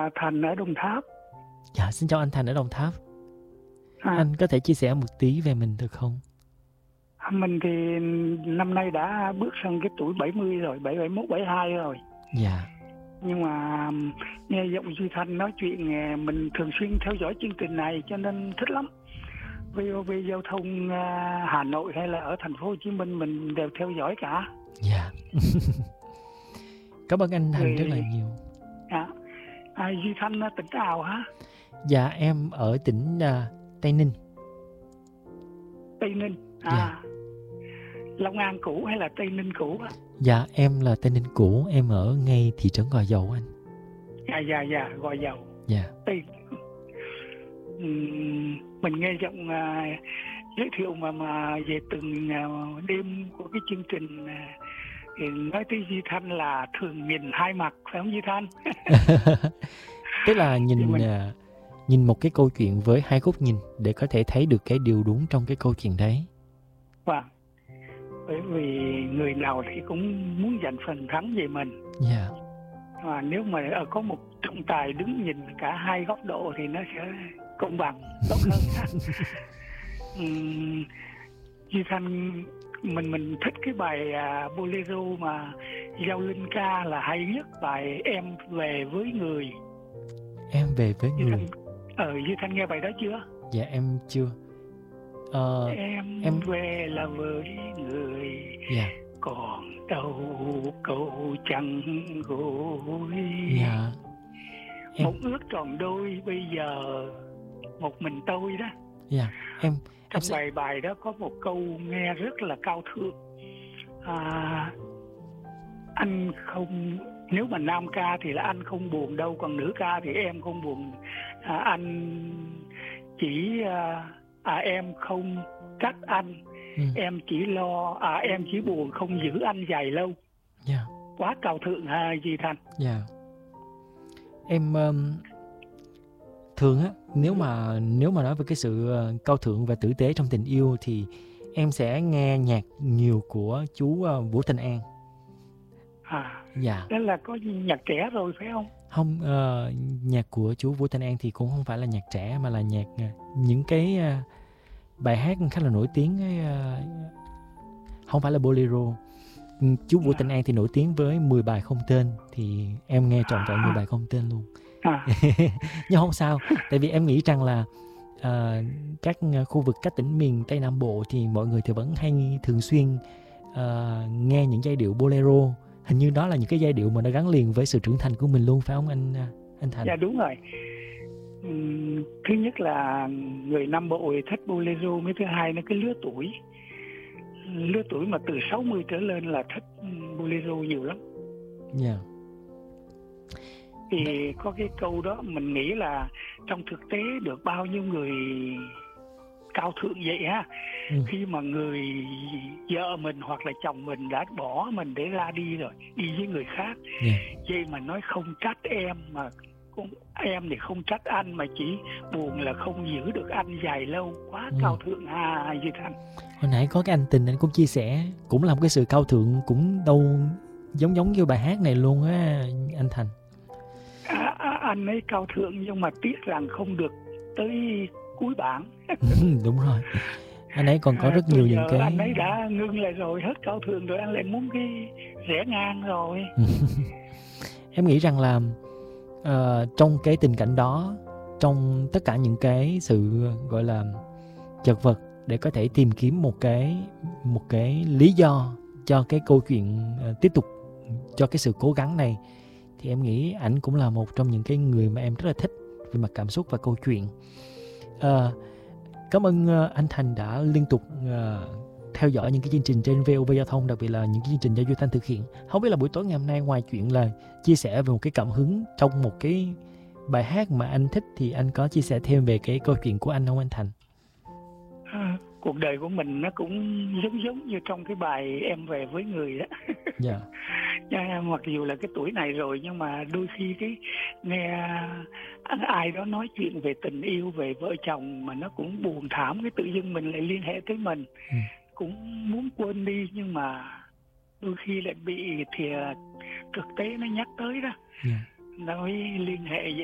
Thành ở Đồng Tháp. Dạ, xin chào anh Thành ở Đồng Tháp. À, Anh có thể chia sẻ một tí về mình được không? mình thì năm nay đã bước sang cái tuổi 70 rồi, 71, 72 rồi. Dạ. Nhưng mà nghe giọng Duy Thanh nói chuyện, mình thường xuyên theo dõi chương trình này cho nên thích lắm. VOV giao thông Hà Nội hay là ở thành phố Hồ Chí Minh mình đều theo dõi cả. Dạ. Cảm ơn anh Thành rất là Rồi, nhiều. Duy Thanh tỉnh nào hả? Dạ, em ở tỉnh Tây Ninh. Tây Ninh. Dạ. Long An cũ hay là Tây Ninh cũ á? Dạ, em là Tây Ninh cũ, em ở ngay thị trấn Gò Dầu anh. Dạ, Gò Dầu. Dạ. Tây. Mình nghe giọng giới thiệu mà về từng đêm của cái chương trình, thì nói tới Duy Thanh là thường nhìn hai mặt, phải không Duy Thanh? Tức là Thì mình nhìn một cái câu chuyện với hai góc nhìn để có thể thấy được cái điều đúng trong cái câu chuyện đấy. vâng, bởi vì người nào thì cũng muốn giành phần thắng về mình. Dạ. Và nếu mà có một trọng tài đứng nhìn cả hai góc độ thì nó sẽ công bằng tốt hơn. Duy Thanh, mình thích cái bài Bolero mà Giao Linh ca là hay nhất, bài Em Về Với Người. Em về với Duy người. Duy Thanh nghe bài đó chưa? Dạ em chưa. Em về là với người, Dạ. còn đâu câu chẳng gối. Dạ. Em. Một ước tròn đôi bây giờ một mình tôi đó. Dạ. Em Trong sẽ... bài đó có một câu nghe rất là cao thượng. Anh không, nếu mà nam ca thì là anh không buồn đâu, còn nữ ca thì em không buồn. Anh chỉ em không trách anh, em chỉ lo em chỉ buồn không giữ anh dài lâu. Dạ. Quá cao thượng ha Duy Thanh. Dạ. Em thường á, nếu mà nói về cái sự cao thượng và tử tế trong tình yêu thì em sẽ nghe nhạc nhiều của chú Vũ Thanh An. Dạ. Đó là có nhạc trẻ rồi phải không? Không, nhạc của chú Vũ Thanh An thì cũng không phải là nhạc trẻ mà là nhạc những cái bài hát khá là nổi tiếng ấy, không phải là bolero. Chú Vũ Thanh An thì nổi tiếng với 10 bài không tên, thì em nghe trọn vẹn 10 bài không tên luôn. Nhưng không sao, tại vì em nghĩ rằng là các khu vực, các tỉnh miền Tây Nam Bộ thì mọi người thì vẫn hay thường xuyên nghe những giai điệu bolero. Hình như đó là những cái giai điệu mà nó gắn liền với sự trưởng thành của mình luôn, phải không anh Thành? Dạ đúng rồi. Thứ nhất là người Nam Bộ thích bolero, với thứ hai là cái lứa tuổi mà từ 60 trở lên là thích bolero nhiều lắm. Dạ. Thì có cái câu đó mình nghĩ là trong thực tế được bao nhiêu người cao thượng vậy ha. Khi mà người vợ mình hoặc là chồng mình đã bỏ mình để ra đi rồi, đi với người khác, vậy mà nói không trách em, mà em thì không trách anh, mà chỉ buồn là không giữ được anh dài lâu. Quá cao thượng ha Duy Thanh. Hồi nãy có cái anh Tình anh cũng chia sẻ, cũng là một cái sự cao thượng, cũng đâu giống như bài hát này luôn á anh Thành. Anh ấy cao thượng nhưng mà tiếc rằng không được tới cuối bảng. Đúng rồi, anh ấy còn có rất nhiều những cái... Anh ấy đã ngưng lại rồi, hết cao thượng rồi, anh lại muốn cái rẽ ngang rồi. Em nghĩ rằng là trong cái tình cảnh đó, trong tất cả những cái sự gọi là chật vật để có thể tìm kiếm một cái lý do cho cái câu chuyện tiếp tục, cho cái sự cố gắng này, thì em nghĩ ảnh cũng là một trong những cái người mà em rất là thích về mặt cảm xúc và câu chuyện. Cảm ơn anh Thành đã liên tục theo dõi những cái chương trình trên VOV Giao thông, đặc biệt là những cái chương trình do Duy Thanh thực hiện. Không biết là buổi tối ngày hôm nay, ngoài chuyện là chia sẻ về một cái cảm hứng trong một cái bài hát mà anh thích, thì anh có chia sẻ thêm về cái câu chuyện của anh không anh Thành? Cuộc đời của mình nó cũng giống như trong cái bài Em Về Với Người đó. Dạ. Mặc dù là cái tuổi này rồi, nhưng mà đôi khi cái nghe ai đó nói chuyện về tình yêu, về vợ chồng mà nó cũng buồn thảm, cái tự dưng mình lại liên hệ tới mình. Cũng muốn quên đi nhưng mà đôi khi lại bị thực tế nó nhắc tới đó. Nó mới liên hệ vậy.